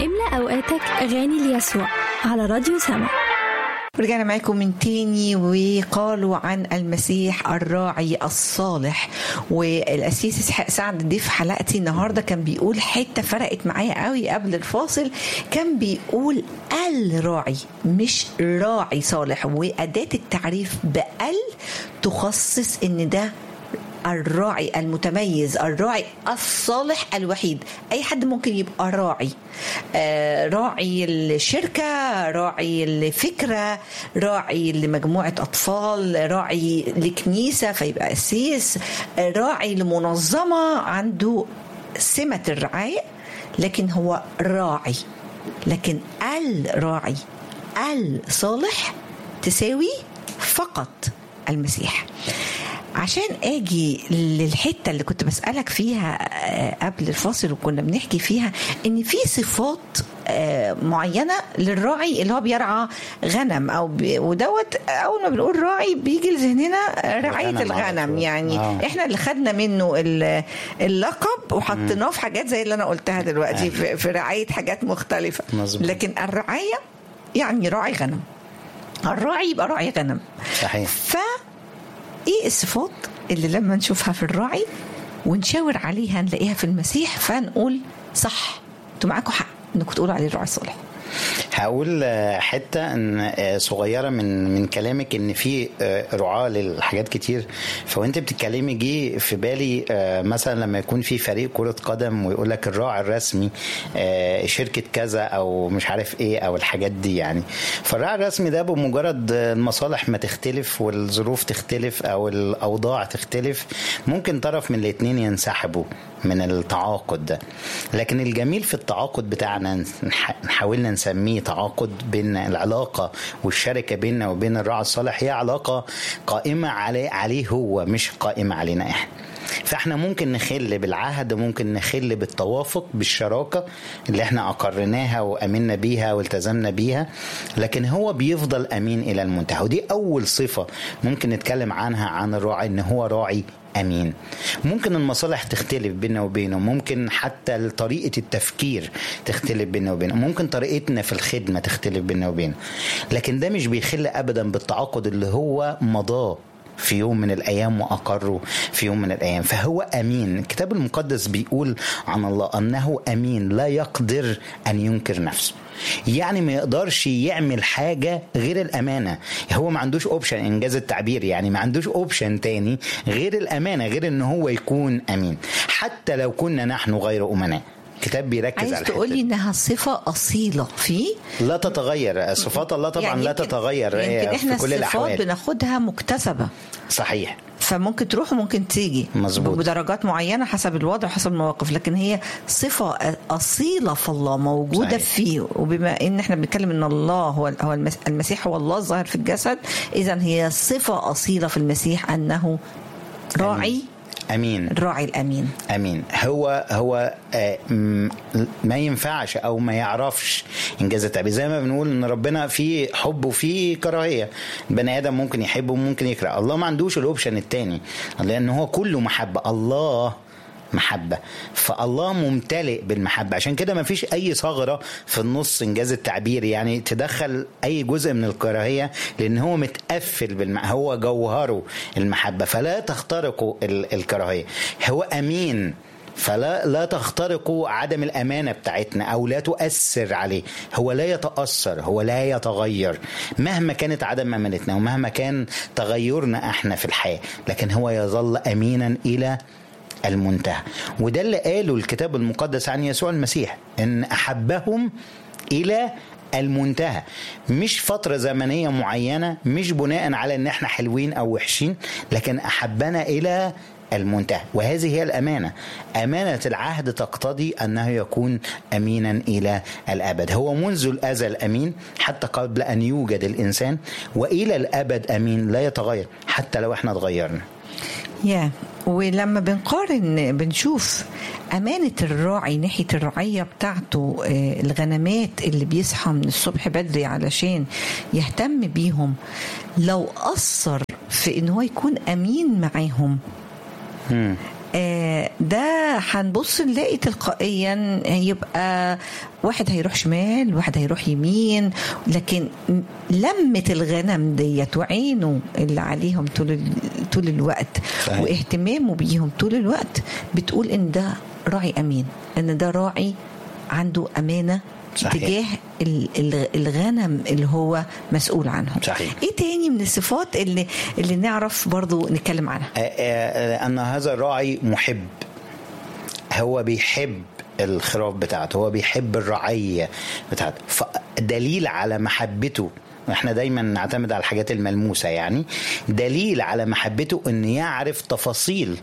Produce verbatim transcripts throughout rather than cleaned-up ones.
املأ أوقاتك أغاني ليسوع على راديو سما. رجعنا معاكم من تاني وقالوا عن المسيح الراعي الصالح. والأسيس إسحاق سعد ضيف حلقتي النهاردة كان بيقول حتة فرقت معايا قوي قبل الفاصل. كان بيقول الراعي مش راعي صالح، وأداة التعريف بال تخصص إن ده الراعي المتميز، الراعي الصالح الوحيد. أي حد ممكن يبقى راعي، آه راعي الشركة، راعي الفكرة، راعي لمجموعة أطفال، راعي لكنيسة فيبقى أسيس، آه راعي لمنظمة عنده سمة الرعاية لكن هو راعي. لكن الراعي الصالح تساوي فقط المسيح. عشان اجي للحته اللي كنت بسالك فيها قبل الفاصل وكنا بنحكي فيها ان في صفات معينه للراعي اللي هو بيرعى غنم او بي ودوت اول ما بنقول راعي بيجي لذهننا رعايه الغنم. يعني آه. احنا اللي خدنا منه اللقب وحطيناه في حاجات زي اللي انا قلتها دلوقتي آه. في رعايه حاجات مختلفه مزبوط. لكن الرعايه يعني راعي غنم، الراعي يبقى راعي غنم. صحيح. ف ايه الصفات اللي لما نشوفها في الراعي ونشاور عليها نلاقيها في المسيح فنقول صح انتوا معاكم حق انكم تقولوا عليه الراعي الصالح؟ هقول حته ان صغيره من من كلامك ان في رعاه للحاجات كتير. فوانت بتتكلمي جه في بالي مثلا لما يكون في فريق كره قدم ويقول لك الراعي الرسمي شركه كذا او مش عارف ايه او الحاجات دي. يعني فالراعي الرسمي ده بمجرد المصالح ما تختلف والظروف تختلف او الاوضاع تختلف ممكن طرف من الاثنين ينسحبوا من التعاقد ده. لكن الجميل في التعاقد بتاعنا نحاولنا نسميه تعاقد بين العلاقة والشركة بيننا وبين الراعي الصالح هي علاقة قائمة عليه, عليه هو مش قائمة علينا احنا. فاحنا ممكن نخل بالعهد، ممكن نخل بالتوافق بالشراكة اللي احنا أقرناها وأمنا بيها والتزمنا بيها، لكن هو بيفضل أمين إلى المنتهى. ودي أول صفة ممكن نتكلم عنها عن الراعي، إن هو راعي أمين. ممكن المصالح تختلف بيننا وبينه، ممكن حتى طريقة التفكير تختلف بيننا وبينه، ممكن طريقتنا في الخدمة تختلف بيننا وبينه، لكن ده مش بيخل أبدا بالتعاقد اللي هو مضاه في يوم من الأيام وأقره في يوم من الأيام. فهو أمين. الكتاب المقدس بيقول عن الله أنه أمين لا يقدر أن ينكر نفسه. يعني ما يقدرش يعمل حاجة غير الأمانة. هو ما عندوش أوبشن، إنجاز التعبير، يعني ما عندوش أوبشن تاني غير الأمانة، غير أنه هو يكون أمين حتى لو كنا نحن غير أمناء. الكتاب بيركز على عايز تقولي انها صفه اصيله فيه لا تتغير. صفات الله طبعا يعني لا تتغير يعني في كل الاحوال. الصفات بناخدها مكتسبه. صحيح. فممكن تروح وممكن تيجي مزبوط. بدرجات معينه حسب الوضع وحسب المواقف، لكن هي صفه اصيله في الله موجوده صحيح. فيه. وبما ان احنا بنتكلم ان الله هو هو المسيح هو الله الظاهر في الجسد، اذا هي صفه اصيله في المسيح انه راعي أمين. الراعي الأمين أمين. هو هو ما ينفعش أو ما يعرفش إنجاز التعبير. زي ما بنقول إن ربنا فيه حب وفيه كراهية. بني آدم ممكن يحب وممكن يكره. الله ما عندوش الأوبشن التاني، لأن هو كله محبة. الله محبة، فالله ممتلئ بالمحبة. عشان كده ما فيش أي ثغرة في النص إنجاز التعبير يعني تدخل أي جزء من الكراهية، لأن هو متقفل بالمحبة، هو جوهره المحبة، فلا تخترق الكراهية. هو أمين، فلا لا تخترقوا عدم الأمانة بتاعتنا أو لا تؤثر عليه. هو لا يتأثر، هو لا يتغير مهما كانت عدم أمانتنا ومهما كان تغيرنا احنا في الحياة، لكن هو يظل أمينا إلى المنتهى. وده اللي قاله الكتاب المقدس عن يسوع المسيح، إن أحبهم إلى المنتهى. مش فترة زمنية معينة، مش بناء على إن احنا حلوين أو وحشين، لكن أحبنا إلى المنتهى. وهذه هي الأمانة. أمانة العهد تقتضي أنه يكون أمينا إلى الأبد. هو منذ الأزل أمين حتى قبل أن يوجد الإنسان، وإلى الأبد أمين لا يتغير حتى لو احنا تغيرنا. يا ولما بنقارن بنشوف أمانة الراعي ناحية الرعية بتاعته، الغنمات اللي بيصحى من الصبح بدري علشان يهتم بيهم، لو أثر في إن هو يكون أمين معاهم آه ده هنبص نلاقي تلقائيا هيبقى واحد هيروح شمال واحد هيروح يمين، لكن لمة الغنم ديت وعينه اللي عليهم طول طول الوقت صحيح. واهتمامه بيهم طول الوقت بتقول ان ده راعي امين، ان ده راعي عنده امانه صحيح. تجاه الغنم اللي هو مسؤول عنهم صحيح. ايه تاني من الصفات اللي اللي نعرف برضو نتكلم عنها؟ ان هذا الراعي محب، هو بيحب الخراف بتاعته، هو بيحب الرعية بتاعته، فدليل على محبته. احنا دايما نعتمد على الحاجات الملموسة، يعني دليل على محبته ان يعرف تفاصيل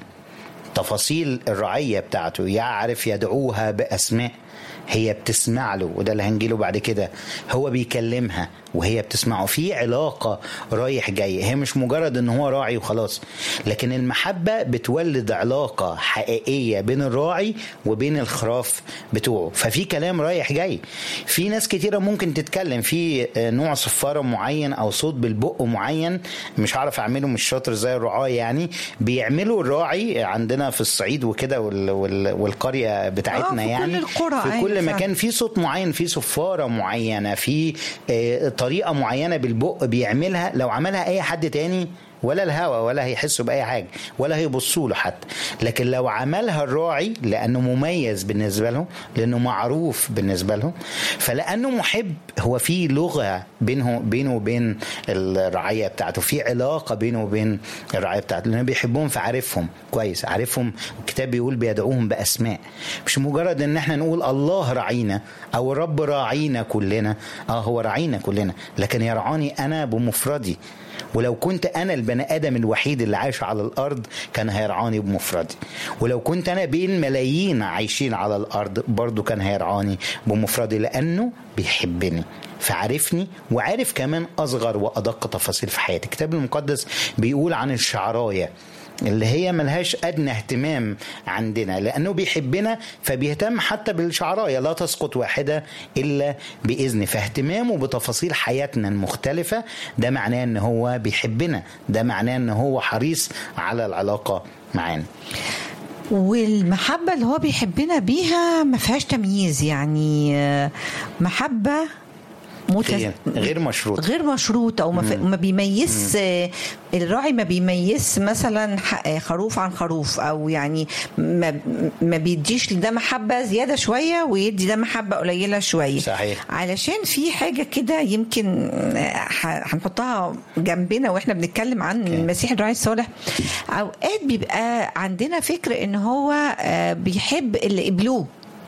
تفاصيل الرعية بتاعته، يعرف يدعوها بأسماء، هي بتسمع له، وده اللي هنجيله بعد كده. هو بيكلمها وهي بتسمعه، في علاقة رايح جاي، هي مش مجرد ان هو راعي وخلاص، لكن المحبة بتولد علاقة حقيقية بين الراعي وبين الخراف بتوعه، ففي كلام رايح جاي. في ناس كتيرة ممكن تتكلم في نوع صفارة معين او صوت بالبق معين، مش عارف اعمله، مش شاطر زي الرعاة يعني، بيعملوا الراعي عندنا في الصعيد وكده والقرية بتاعتنا، في يعني كل القرى في كل مكان في صوت معين، في صفارة معينة، في طريقة معينة بالبق بيعملها، لو عملها اي حد تاني ولا الهوا ولا هيحسوا بأي حاجة ولا هيبصوا له حتى، لكن لو عملها الراعي لأنه مميز بالنسبة له، لأنه معروف بالنسبة له، فلأنه محب، هو في لغة بينه بينه وبين الرعية بتاعته، في علاقة بينه وبين الرعية بتاعته، لأنه بيحبهم فعارفهم كويس، عارفهم. الكتاب بيقول بيدعوهم بأسماء، مش مجرد ان احنا نقول الله رعينا او الرب راعينا كلنا، اه هو راعينا كلنا، لكن يرعاني انا بمفردي، ولو كنت أنا البني آدم الوحيد اللي عايش على الأرض كان هيرعاني بمفردي، ولو كنت أنا بين ملايين عايشين على الأرض برضو كان هيرعاني بمفردي، لأنه بيحبني فعرفني، وعارف كمان أصغر وأدق تفاصيل في حياتي. الكتاب المقدس بيقول عن الشعراية اللي هي ملهاش أدنى اهتمام عندنا، لأنه بيحبنا فبيهتم حتى بالشعراية، لا تسقط واحدة إلا بإذن، فاهتمامه بتفاصيل حياتنا المختلفة ده معناه أنه هو بيحبنا، ده معناه أنه هو حريص على العلاقة معانا. والمحبة اللي هو بيحبنا بيها ما فيهاش تمييز، يعني محبة متس... غير مشروط غير مشروط او ما, ف... ما بيميز الراعي، ما بيميز مثلا خروف عن خروف، او يعني ما, ما بيديش ده محبه زياده شويه ويدي ده محبه قليله شويه صحيح. علشان في حاجه كده يمكن هنحطها جنبنا واحنا بنتكلم عن okay. المسيح الراعي الصالح. اوقات بيبقى عندنا فكر ان هو بيحب اللي قبلوه،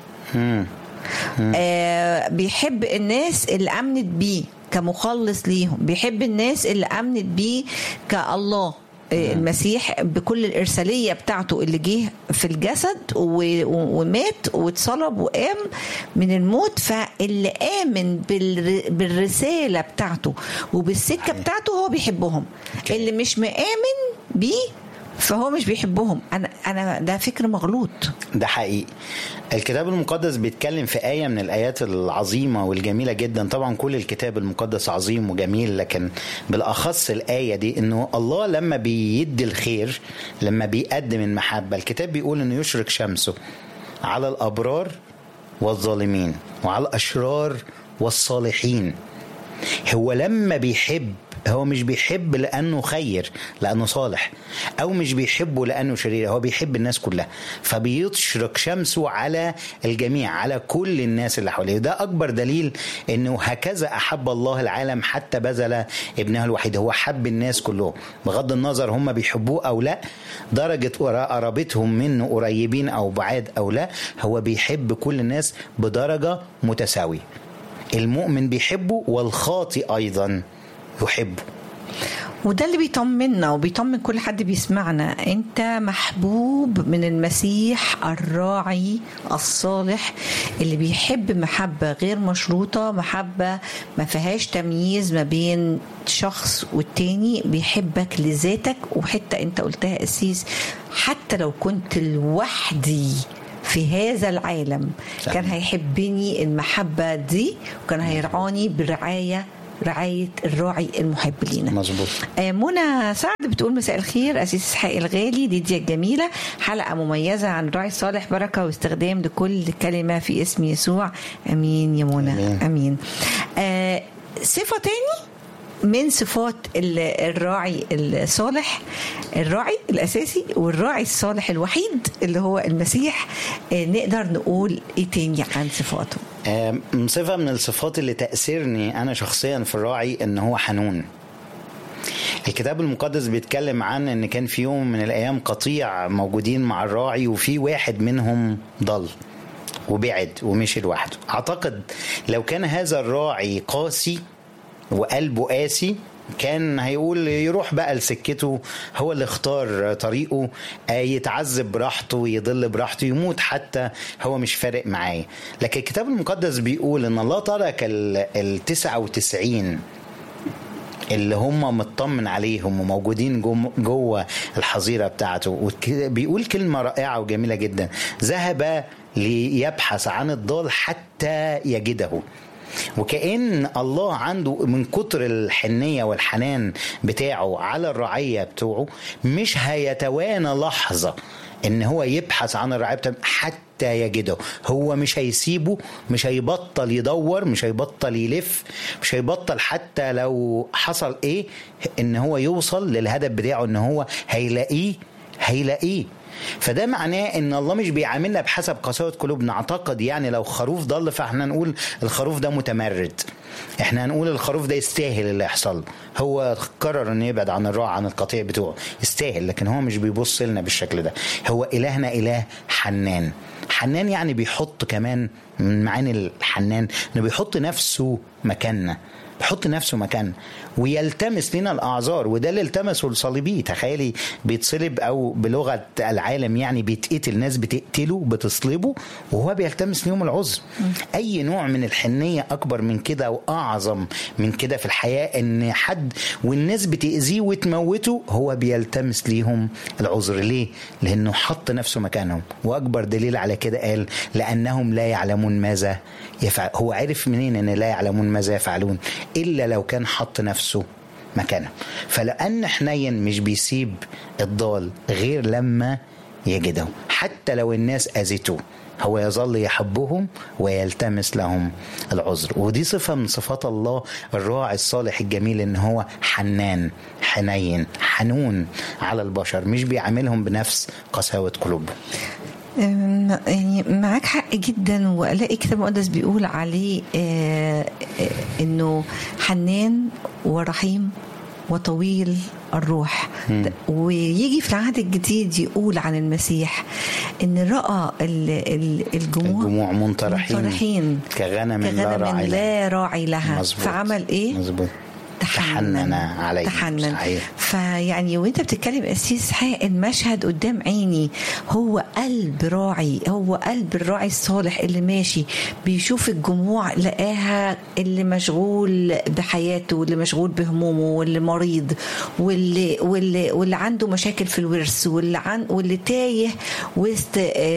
آه بيحب الناس اللي أمنت بيه كمخلص ليهم، بيحب الناس اللي أمنت بيه كالله. آه المسيح بكل الإرسالية بتاعته اللي جه في الجسد ومات واتصلب وقام من الموت، فاللي آمن بالرسالة بتاعته وبالسكة بتاعته هو بيحبهم. okay. اللي مش مآمن بيه فهو مش بيحبهم. أنا أنا ده فكر مغلوط. ده حقيقي. الكتاب المقدس بيتكلم في آية من الآيات العظيمة والجميلة جدا، طبعا كل الكتاب المقدس عظيم وجميل، لكن بالأخص الآية دي إنه الله لما بيدي الخير، لما بيقدم المحبة، الكتاب بيقول إنه يشرق شمسه على الأبرار والظالمين وعلى الأشرار والصالحين. هو لما بيحب، هو مش بيحب لأنه خير لأنه صالح، أو مش بيحبه لأنه شرير، هو بيحب الناس كلها، فبيشرق شمسه على الجميع، على كل الناس اللي حواليه. ده أكبر دليل أنه هكذا أحب الله العالم حتى بذل ابنه الوحيد. هو حب الناس كلهم بغض النظر هم بيحبوه أو لا، درجة قرابتهم منه قريبين أو بعاد أو لا، هو بيحب كل الناس بدرجة متساوية. المؤمن بيحبه والخاطئ أيضا يحبه. وده اللي بيطمنا وبيطمن كل حد بيسمعنا، انت محبوب من المسيح الراعي الصالح اللي بيحب محبة غير مشروطة، محبة ما فيهاش تمييز ما بين شخص والتاني، بيحبك لذاتك. وحتى انت قلتها أسيس، حتى لو كنت لوحدي في هذا العالم كان هيحبني المحبة دي، وكان هيرعاني برعاية رعاية الراعي المحب لينا. مظبوط. آه منى سعد بتقول مساء الخير أسيس إسحاق الغالي، ليديا الجميلة، حلقة مميزة عن الراعي الصالح، بركة واستخدام لكل كلمة في اسم يسوع. أمين يا منى. أمين, أمين. آه صفة تاني من صفات الراعي الصالح، الراعي الأساسي والراعي الصالح الوحيد اللي هو المسيح، نقدر نقول إيه تاني عن صفاته؟ صفة من الصفات اللي تأثيرني أنا شخصيا في الراعي إن هو حنون. الكتاب المقدس بيتكلم عن إن كان في يوم من الأيام قطيع موجودين مع الراعي، وفي واحد منهم ضل وبعد ومشي لوحده. أعتقد لو كان هذا الراعي قاسي وقلبه قاسي كان هيقول يروح بقى لسكته، هو اللي اختار طريقه، يتعذب براحته، يضل براحته، يموت حتى، هو مش فارق معاه. لكن الكتاب المقدس بيقول ان الله ترك التسعة وتسعين اللي هم مطمن عليهم وموجودين جوه الحظيرة بتاعته. بيقول كلمة رائعة وجميلة جدا: ذهب ليبحث عن الضال حتى يجده. وكأن الله عنده من كتر الحنية والحنان بتاعه على الرعية بتوعه مش هيتوانى لحظة ان هو يبحث عن الرعية بتاعه حتى يجده. هو مش هيسيبه، مش هيبطل يدور، مش هيبطل يلف، مش هيبطل حتى لو حصل ايه ان هو يوصل للهدف بتاعه، ان هو هيلاقيه هيلاقيه. فده معناه ان الله مش بيعاملنا بحسب قساوة قلوبنا. اعتقد يعني لو خروف ضل فاحنا نقول الخروف ده متمرد، احنا هنقول الخروف ده يستاهل اللي يحصل، هو قرر انه يبعد عن الراعي عن القطيع بتوعه، يستاهل. لكن هو مش بيبص لنا بالشكل ده. هو إلهنا إله حنان. حنان يعني بيحط كمان من معاني الحنان انه بيحط نفسه مكاننا، بيحط نفسه مكان ويلتمس لنا الأعذار. وده اللي التمسه الصليبي. تخيلي بيتصلب، أو بلغة العالم يعني بيتقتل، ناس بتقتله بتصلبه وهو بيلتمس لهم العذر. أي نوع من الحنية أكبر من كده وأعظم من كده في الحياة؟ إن حد والناس بتأذيه وتموته هو بيلتمس ليهم العذر. ليه؟ لأنه حط نفسه مكانهم. وأكبر دليل على كده قال لأنهم لا يعلمون ماذا يفعل. هو عرف منين أن لا يعلمون ماذا يفعلون؟ إلا لو كان حط نفسه مكانه. فلأن حنين مش بيسيب الضال غير لما يجده، حتى لو الناس أذته هو يظل يحبهم ويلتمس لهم العذر. ودي صفة من صفات الله الراعي الصالح الجميل، ان هو حنان، حنين، حنون على البشر، مش بيعاملهم بنفس قساوة قلوبهم. يعني معاك حق جدا. وألاقي كتاب مقدس بيقول عليه آه آه انه حنان ورحيم وطويل الروح. م. ويجي في العهد الجديد يقول عن المسيح ان رأى الجموع, الجموع منطرحين, منطرحين كغنم, كغنم لا, راعي لا راعي لها. مزبوط. فعمل ايه؟ مزبوط. تحنن عليه. تحنن. صحيح. فيعني وانت بتتكلم أسيس حق المشهد قدام عيني، هو قلب راعي، هو قلب الراعي الصالح اللي ماشي بيشوف الجموع، لقاها اللي مشغول بحياته واللي مشغول بهمومه واللي مريض واللي واللي واللي عنده مشاكل في الورث واللي عن واللي تايه وسط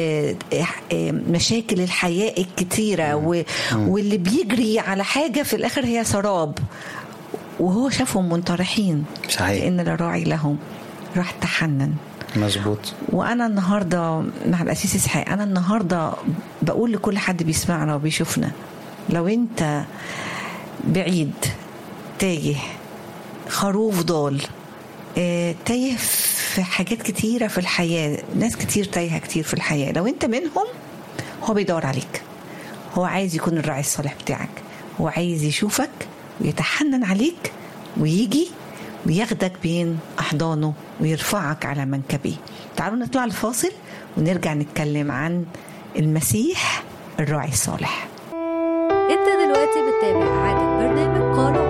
مشاكل الحياة الكتيرة واللي بيجري على حاجة في الآخر هي سراب، وهو شافهم منطرحين. صحيح. لأن لا راعي لهم، راح تحنن. مظبوط. وأنا النهاردة مع الأسيس إسحاق، أنا النهاردة بقول لكل حد بيسمعنا وبيشوفنا، لو أنت بعيد تايه، خروف ضال، اه تايه في حاجات كتيرة في الحياة، ناس كتير تايهة كتير في الحياة، لو أنت منهم هو بيدور عليك، هو عايز يكون الراعي الصالح بتاعك، هو عايز يشوفك ويتحنن عليك ويجي وياخدك بين أحضانه ويرفعك على منكبيه. تعالوا نطلع الفاصل ونرجع نتكلم عن المسيح الراعي الصالح. انت دلوقتي بتتابع عادة برنامج قالوا